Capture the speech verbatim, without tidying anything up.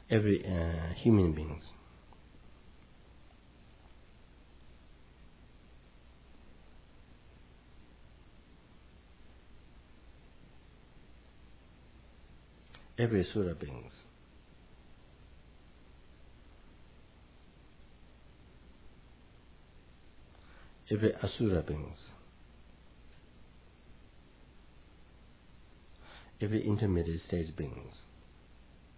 every uh, human beings. Every Sura beings. Every Asura beings. Every intermediate stage beings.